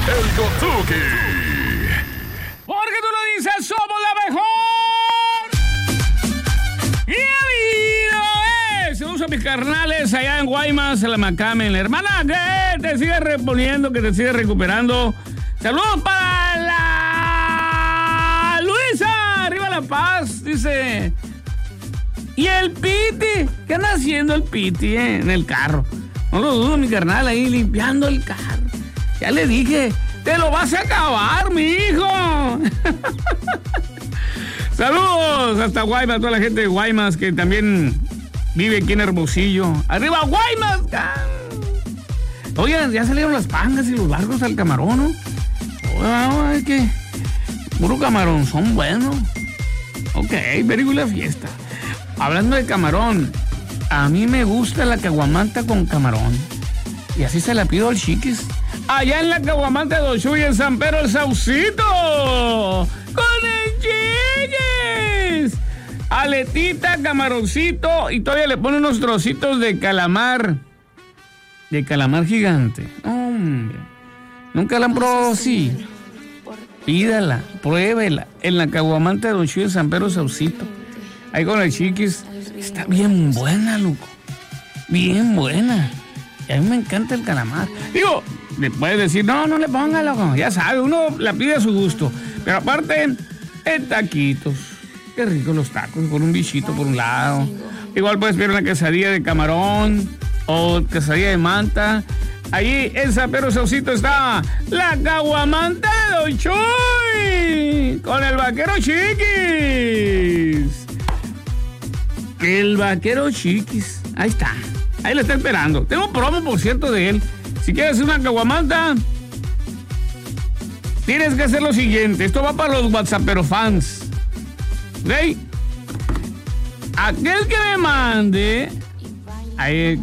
El Cotuki. Porque tú lo dices, somos la mejor. Y saludos a mis carnales allá en Guaymas, en la Macame, la hermana que te sigue reponiendo, que te sigue recuperando. Saludos para la Luisa, arriba La Paz, dice. Y el Piti, ¿qué anda haciendo el Piti en el carro? No lo dudo, mi carnal, ahí limpiando el carro. Ya le dije, te lo vas a acabar, mi hijo. Saludos hasta Guaymas, a toda la gente de Guaymas que también vive aquí en Hermosillo. ¡Arriba, Guaymas! Oigan, ya salieron las pangas y los barcos al camarón, ¿no? Ay, que puro camarón, son buenos. Ok, very good la fiesta. Hablando de camarón, a mí me gusta la caguamanta con camarón. Y así se la pido al Chiquis. Allá en la caguamanta de Don Chuy, en San Pedro el Saucito. ¡Con el Chiquis! Aletita, camaroncito y todavía le pone unos trocitos de calamar. De calamar gigante. Hombre, nunca la han probado así. Pídala, pruébela. En la caguamanta de Don Chuy, en San Pedro el Saucito. Ahí con el Chiquis. Está bien buena, loco. Bien buena. Y a mí me encanta el calamar. Digo, le puedes decir, no le ponga, loco. Ya sabe, uno la pide a su gusto. Pero aparte, en taquitos. Qué rico los tacos, con un bichito por un lado. Igual puedes pedir una quesadilla de camarón o quesadilla de manta. Allí en San Pedro Saucito está la caguamanta de Don Chuy con el vaquero Chiquis. El vaquero Chiquis. Ahí está. Ahí le está esperando. Tengo un promo, por cierto, de él. Si quieres una caguamanta, tienes que hacer lo siguiente. Esto va para los WhatsAppero fans. ¿Ok? Aquel que me mande ahí